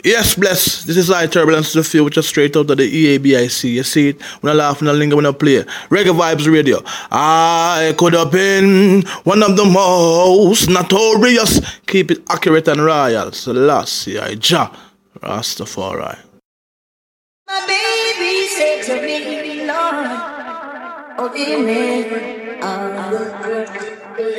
Yes, bless. This is I Turbulence to the Future, straight out of the EABIC. You see it? When I laugh, when I linger, when I play. Reggae Vibes Radio. I could have been one of the most notorious. Keep it accurate and royal. Selassie, I Ja. Rastafari. My baby said to me, Lord, oh, amen.